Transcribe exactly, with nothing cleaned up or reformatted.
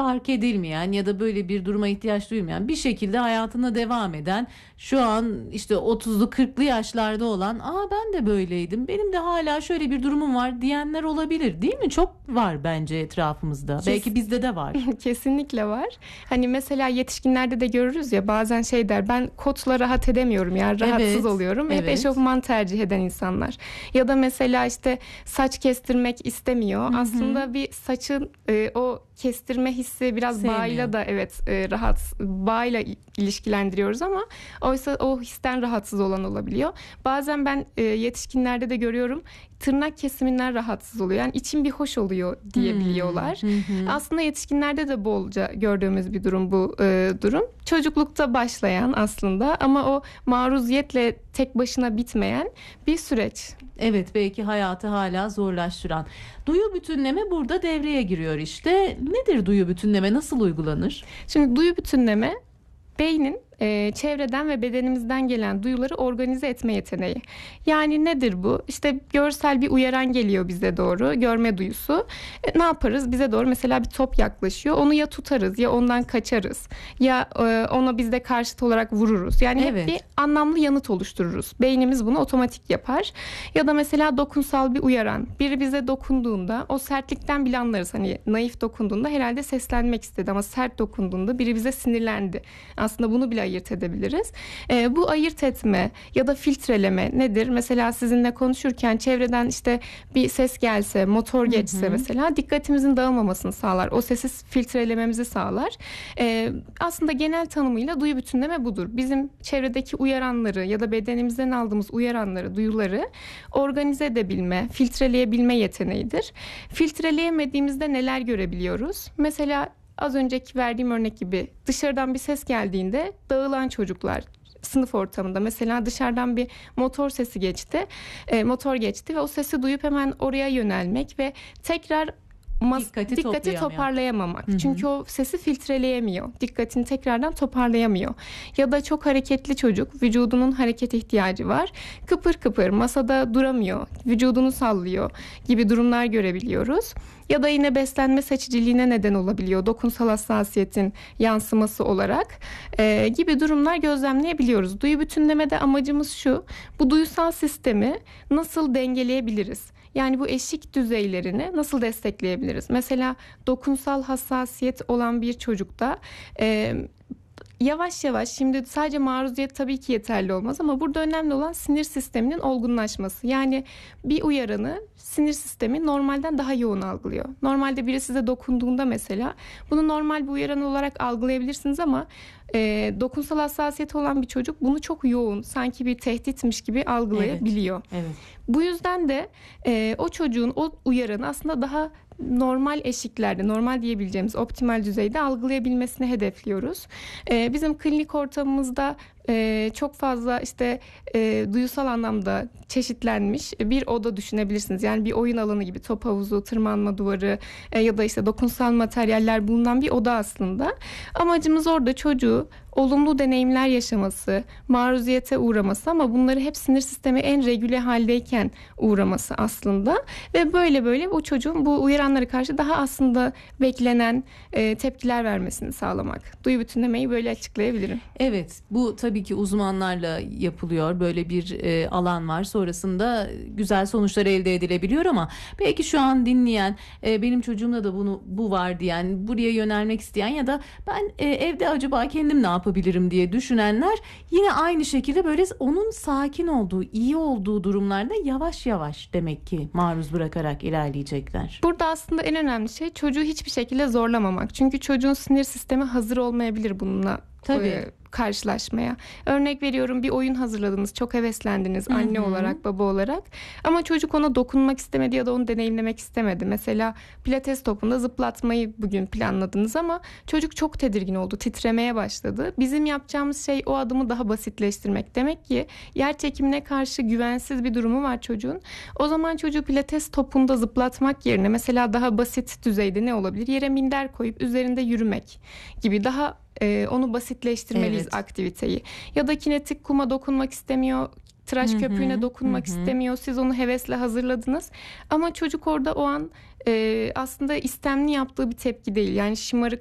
fark edilmeyen ya da böyle bir duruma ihtiyaç duymayan bir şekilde hayatına devam eden, şu an işte otuzlu kırklı yaşlarda olan, aa ben de böyleydim, benim de hala şöyle bir durumum var diyenler olabilir, değil mi? Çok var bence etrafımızda. Kes- Belki bizde de var. Kesinlikle var. Hani mesela yetişkinlerde de görürüz ya, bazen şey der, ben kotla rahat edemiyorum ya, rahatsız Evet, oluyorum. Hep evet. eşofman tercih eden insanlar. Ya da mesela işte saç kestirmek istemiyor. Hı hı. Aslında bir saçın e, o kestirme hissi biraz Sevmiyor. bağıyla da evet e, rahat bağıyla i- ilişkilendiriyoruz ama oysa o histen rahatsız olan olabiliyor. Bazen ben e, yetişkinlerde de görüyorum, tırnak kesiminden rahatsız oluyor. Yani içim bir hoş oluyor diyebiliyorlar. Hı hı. Aslında yetişkinlerde de bolca gördüğümüz bir durum bu e, durum. Çocuklukta başlayan aslında ama o maruziyetle tek başına bitmeyen bir süreç. Evet, belki hayatı hala zorlaştıran. Duyu bütünleme burada devreye giriyor işte. Nedir duyu bütünleme? Nasıl uygulanır? Şimdi duyu bütünleme beynin e, çevreden ve bedenimizden gelen duyuları organize etme yeteneği. Yani nedir bu? İşte görsel bir uyaran geliyor bize doğru, görme duyusu. E, ne yaparız? Bize doğru mesela bir top yaklaşıyor. Onu ya tutarız ya ondan kaçarız. Ya e, ona biz de karşıt olarak vururuz. Yani Evet. hep bir anlamlı yanıt oluştururuz. Beynimiz bunu otomatik yapar. Ya da mesela dokunsal bir uyaran. Biri bize dokunduğunda o sertlikten bile anlarız. Hani naif dokunduğunda herhalde seslenmek istedi ama sert dokunduğunda biri bize sinirlendi. Aslında bunu bile ayırt edebiliriz. E, bu ayırt etme ya da filtreleme nedir? Mesela sizinle konuşurken çevreden işte bir ses gelse, motor geçse Hı hı. mesela dikkatimizin dağılmamasını sağlar. O sesi filtrelememizi sağlar. E, aslında genel tanımıyla duyu bütünleme budur. Bizim çevredeki uyaranları ya da bedenimizden aldığımız uyaranları, duyuları organize edebilme, filtreleyebilme yeteneğidir. Filtreleyemediğimizde neler görebiliyoruz? Mesela az önceki verdiğim örnek gibi dışarıdan bir ses geldiğinde dağılan çocuklar sınıf ortamında, mesela dışarıdan bir motor sesi geçti, e, motor geçti ve o sesi duyup hemen oraya yönelmek ve tekrar mas- Dikkati dikkati toplayamıyor. toparlayamamak. Hı hı. Çünkü o sesi filtreleyemiyor. Dikkatini tekrardan toparlayamıyor. Ya da çok hareketli çocuk, vücudunun hareket ihtiyacı var. Kıpır kıpır masada duramıyor, vücudunu sallıyor gibi durumlar görebiliyoruz. Ya da yine beslenme seçiciliğine neden olabiliyor, dokunsal hassasiyetin yansıması olarak e, gibi durumlar gözlemleyebiliyoruz. Duyu bütünlemede amacımız şu: bu duyusal sistemi nasıl dengeleyebiliriz? Yani bu eşik düzeylerini nasıl destekleyebiliriz? Mesela dokunsal hassasiyet olan bir çocukta e, yavaş yavaş, şimdi sadece maruziyet tabii ki yeterli olmaz ama burada önemli olan sinir sisteminin olgunlaşması. Yani bir uyaranı sinir sistemi normalden daha yoğun algılıyor. Normalde biri size dokunduğunda mesela bunu normal bir uyaran olarak algılayabilirsiniz ama e, dokunsal hassasiyeti olan bir çocuk bunu çok yoğun, sanki bir tehditmiş gibi algılayabiliyor. Evet. Evet. Bu yüzden de e, o çocuğun o uyaranı aslında daha normal eşiklerde, normal diyebileceğimiz optimal düzeyde algılayabilmesini hedefliyoruz. E, bizim klinik ortamımızda e, çok fazla işte e, duyusal anlamda çeşitlenmiş bir oda düşünebilirsiniz. Yani bir oyun alanı gibi, top havuzu, tırmanma duvarı e, ya da işte dokunsal materyaller bulunan bir oda aslında. Amacımız orada çocuğu olumlu deneyimler yaşaması, maruziyete uğraması ama bunları hep sinir sistemi en regüle haldeyken uğraması aslında. Ve böyle böyle o çocuğun bu uyaranlara karşı daha aslında beklenen e, tepkiler vermesini sağlamak. Duyu bütünlemeyi böyle açıklayabilirim. Evet, bu tabii ki uzmanlarla yapılıyor. Böyle bir e, alan var. Sonrasında güzel sonuçlar elde edilebiliyor ama belki şu an dinleyen, e, benim çocuğumda da bunu bu var diyen, buraya yönelmek isteyen ya da ben e, evde acaba kendim ne yapabilirim diye düşünenler yine aynı şekilde böyle onun sakin olduğu, iyi olduğu durumlarda yavaş yavaş demek ki maruz bırakarak ilerleyecekler. Burada aslında en önemli şey çocuğu hiçbir şekilde zorlamamak. Çünkü çocuğun sinir sistemi hazır olmayabilir bununla Tabii. e, karşılaşmaya. Örnek veriyorum, bir oyun hazırladınız, çok heveslendiniz Hı hı. anne olarak, baba olarak ama çocuk ona dokunmak istemedi ya da onu deneyimlemek istemedi. Mesela pilates topunda zıplatmayı bugün planladınız ama çocuk çok tedirgin oldu, titremeye başladı. Bizim yapacağımız şey o adımı daha basitleştirmek. Demek ki yer çekimine karşı güvensiz bir durumu var çocuğun. O zaman çocuğu pilates topunda zıplatmak yerine mesela daha basit düzeyde ne olabilir? Yere minder koyup üzerinde yürümek gibi daha Ee, onu basitleştirmeliyiz, Evet. aktiviteyi. Ya da kinetik kuma dokunmak istemiyor, tıraş Hı hı, köpüğüne dokunmak hı hı. istemiyor. Siz onu hevesle hazırladınız. Ama çocuk orada o an e, aslında istemli yaptığı bir tepki değil. Yani şımarık